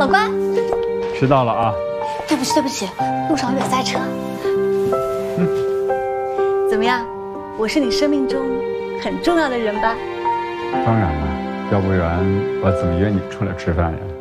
老关， 迟到了啊！ 对不起对不起，路上有点塞车。怎么样？我是你生命中很重要的人吧？ 当然了，要不然我怎么约你出来吃饭呀？